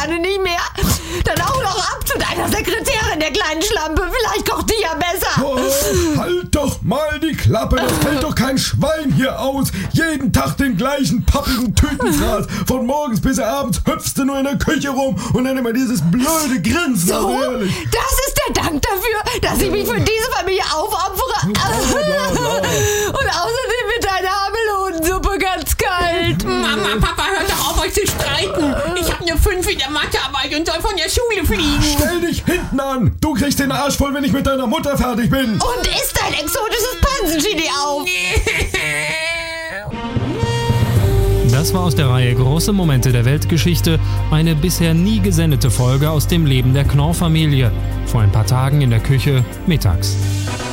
gerne nicht mehr. Dann auch noch ab zu deiner Sekretärin, der kleinen Schlampe. Vielleicht kocht die ja besser. Oh, halt doch mal die Klappe, das hält doch kein Schwein hier aus. Jeden Tag den gleichen pappigen Tütenfraß. Von morgens bis abends hüpfst du nur in der Küche rum und dann immer dieses blöde Grinsen. So, also ehrlich. das ist der Dank dafür, dass ich mich für diese Familie aufopfere. Und außerdem wird deine Hamelhodensuppe ganz kalt. Mama, Papa, hört doch auf, euch zu streiten. Ich habe eine 5 in der Mathearbeit und soll von der Schule fliegen. Stell dich hinten an. Du kriegst den Arsch voll, wenn ich mit deiner Mutter fertig bin. Und isst dein exotisches Pansenchili auf. Das war aus der Reihe Große Momente der Weltgeschichte eine bisher nie gesendete Folge aus dem Leben der Knorr-Familie. Vor ein paar Tagen in der Küche mittags.